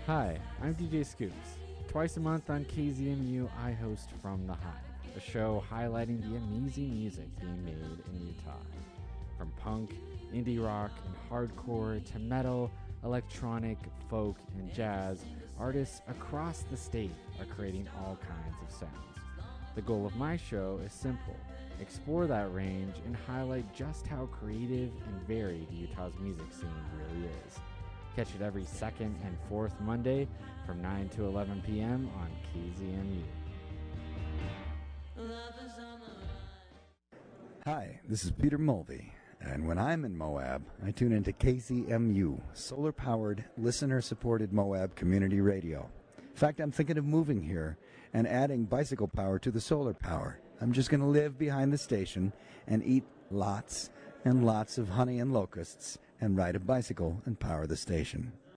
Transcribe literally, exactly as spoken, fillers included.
Hi, I'm D J Scoops. Twice a month on K Z M U, I host From the Hive, a show highlighting the amazing music being made in Utah. From punk, indie rock, and hardcore to metal, electronic, folk, and jazz, artists across the state are creating all kinds of sounds. The goal of my show is simple: explore that range and highlight just how creative and varied Utah's music scene really is. Catch it every second and fourth Monday from nine to eleven p.m. on K Z M U. Hi, this is Peter Mulvey, and when I'm in Moab, I tune into K Z M U, solar-powered, listener-supported Moab community radio. In fact, I'm thinking of moving here and adding bicycle power to the solar power. I'm just going to live behind the station and eat lots and lots of honey and locusts and ride a bicycle and power the station.